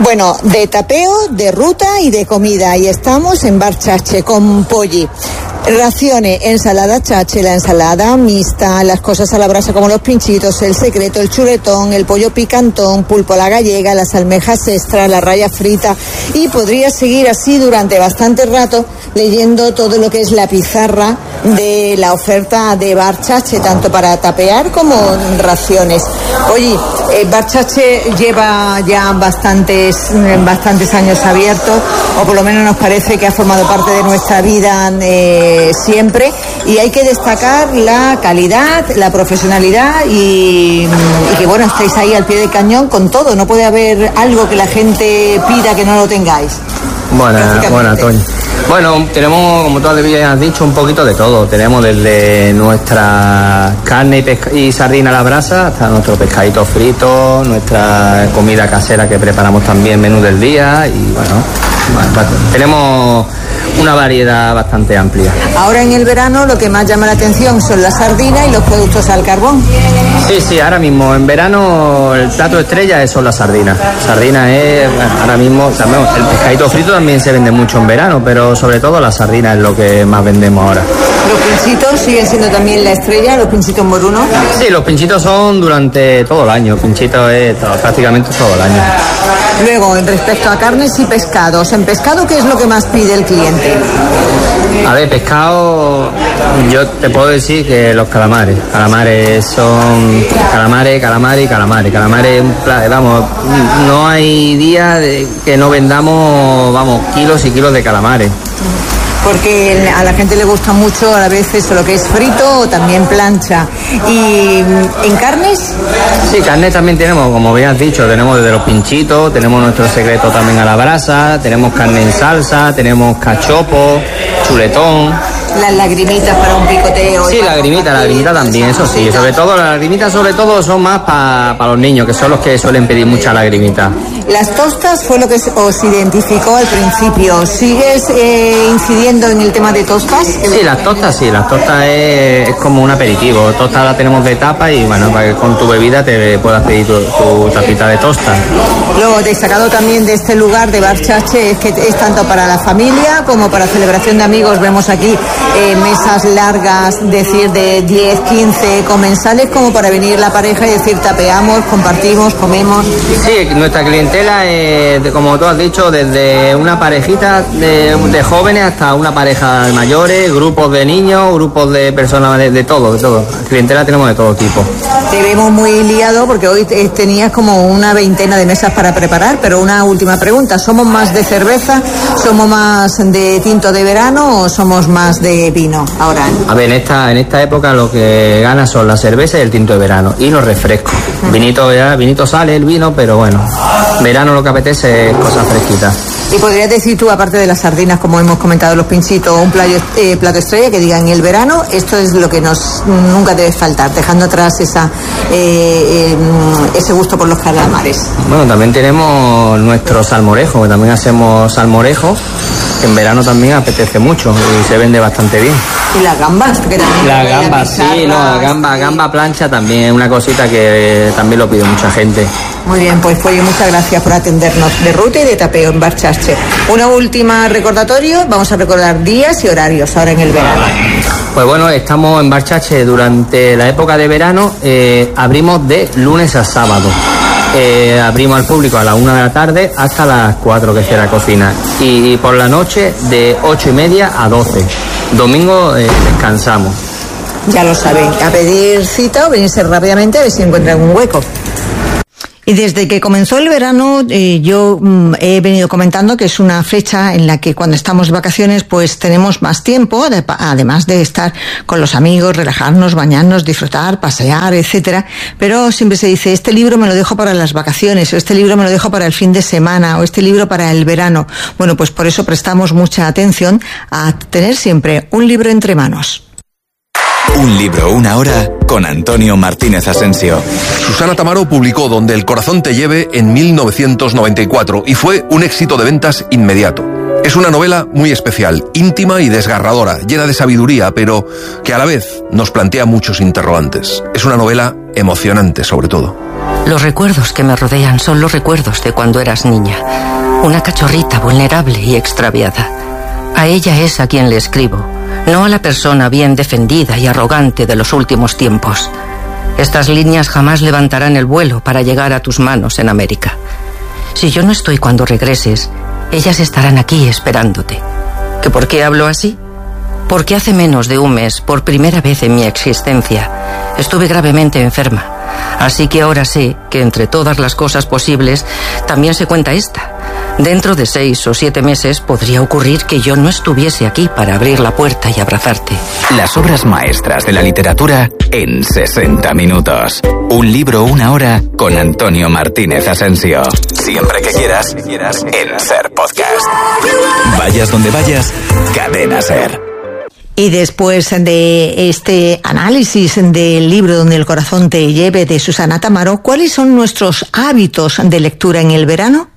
Bueno, de tapeo, de ruta y de comida. Y estamos en Bar Chache con Polly. Raciones, ensalada chache, la ensalada mixta, las cosas a la brasa como los pinchitos, el secreto, el chuletón, el pollo picantón, pulpo a la gallega, las almejas extra, la raya frita, y podría seguir así durante bastante rato leyendo todo lo que es la pizarra de la oferta de Bar Chache, tanto para tapear como raciones. Oye, Bar Chache lleva ya bastantes años abierto, o por lo menos nos parece que ha formado parte de nuestra vida siempre, y hay que destacar la calidad, la profesionalidad y que bueno, estáis ahí al pie del cañón con todo. No puede haber algo que la gente pida que no lo tengáis. Buena, Toño. Bueno, tenemos, como tú has dicho, un poquito de todo. Tenemos desde nuestra carne y sardina a la brasa hasta nuestro pescadito frito, nuestra comida casera que preparamos también, menú del día, y bueno, tenemos una variedad bastante amplia. Ahora en el verano lo que más llama la atención son las sardinas y los productos al carbón. Sí, ahora mismo en verano el plato estrella son las sardinas. Sardina es, ahora mismo, el pescadito frito también se vende mucho en verano, pero sobre todo la sardina es lo que más vendemos ahora. ¿Los pinchitos siguen siendo también la estrella, los pinchitos morunos? Sí, los pinchitos son durante todo el año, pinchitos es prácticamente todo el año. Luego, en respecto a carnes y pescados, ¿en pescado qué es lo que más pide el cliente? A ver, pescado, yo te puedo decir que los calamares son calamares, vamos, no hay día que no vendamos, kilos y kilos de calamares. Porque a la gente le gusta mucho a veces lo que es frito o también plancha. ¿Y en carnes? Sí, carnes también tenemos, como bien has dicho, tenemos desde los pinchitos, tenemos nuestro secreto también a la brasa, tenemos carne en salsa, tenemos cachopo, chuletón. Las lagrimitas para un picoteo. Sí, la lagrimita también, eso sí. Sobre todo, las lagrimitas son más para los niños, que son los que suelen pedir mucha lagrimita. Las tostas fue lo que os identificó al principio. ¿Sigues incidiendo en el tema de tostas? Sí, las tostas es como un aperitivo. Tostas la tenemos de tapa y bueno, para que con tu bebida te puedas pedir tu tapita de tosta. Lo destacado también de este lugar de Bar Chache es que es tanto para la familia como para celebración de amigos. Vemos aquí mesas largas, decir de 10, 15 comensales, como para venir la pareja y decir tapeamos, compartimos, comemos. Sí, nuestra clientela es, como tú has dicho, desde una parejita de jóvenes hasta una pareja de mayores, grupos de niños, grupos de personas de todo. Clientela tenemos de todo tipo. Te vemos muy liado porque hoy tenías como una veintena de mesas para preparar, pero una última pregunta: ¿somos más de cerveza, somos más de tinto de verano o somos más de vino ahora? A ver, en esta época lo que gana son la cerveza y el tinto de verano y los refrescos. Vinito sale el vino, pero bueno, verano lo que apetece es cosas fresquitas. ¿Y podrías decir tú, aparte de las sardinas, como hemos comentado, los pinchitos, un plato estrella que diga en el verano, esto es lo que nunca debe faltar, dejando atrás ese gusto por los calamares? Bueno, también tenemos nuestro salmorejo, que también hacemos salmorejo, que en verano también apetece mucho y se vende bastante bien. ¿Y las gambas? La gamba plancha también es una cosita que también lo pide mucha gente. Muy bien, pues muchas gracias por atendernos de ruta y de tapeo en Bar Chache. Una última recordatorio, vamos a recordar días y horarios ahora en el verano. Pues bueno, estamos en Bar Chache durante la época de verano, abrimos de lunes a sábado. Abrimos al público a las 1 de la tarde hasta las 4 que cierra cocina, y por la noche de 8:30 a 12. Domingo descansamos. Ya lo saben, a pedir cita o venirse rápidamente a ver si encuentran un hueco. Y desde que comenzó el verano, yo he venido comentando que es una fecha en la que cuando estamos de vacaciones pues tenemos más tiempo, además de estar con los amigos, relajarnos, bañarnos, disfrutar, pasear, etcétera. Pero siempre se dice, este libro me lo dejo para las vacaciones, o este libro me lo dejo para el fin de semana, o este libro para el verano. Bueno, pues por eso prestamos mucha atención a tener siempre un libro entre manos. Un libro, una hora, con Antonio Martínez Asensio. Susana Tamaro publicó Donde el corazón te lleve en 1994 y fue un éxito de ventas inmediato. Es una novela muy especial, íntima y desgarradora, llena de sabiduría, pero que a la vez nos plantea muchos interrogantes. Es una novela emocionante, sobre todo. Los recuerdos que me rodean son los recuerdos de cuando eras niña. Una cachorrita vulnerable y extraviada. A ella es a quien le escribo, no a la persona bien defendida y arrogante de los últimos tiempos. Estas líneas jamás levantarán el vuelo para llegar a tus manos en América. Si yo no estoy cuando regreses, ellas estarán aquí esperándote. ¿Que por qué hablo así? Porque hace menos de un mes, por primera vez en mi existencia, estuve gravemente enferma. Así que ahora sé que entre todas las cosas posibles, también se cuenta esta. Dentro de 6 o 7 meses podría ocurrir que yo no estuviese aquí para abrir la puerta y abrazarte. Las obras maestras de la literatura en 60 minutos. Un libro, una hora con Antonio Martínez Asensio. Siempre que quieras, en Ser Podcast. Vayas donde vayas, Cadena Ser. Y después de este análisis del libro Donde el corazón te lleve de Susana Tamaro, ¿cuáles son nuestros hábitos de lectura en el verano?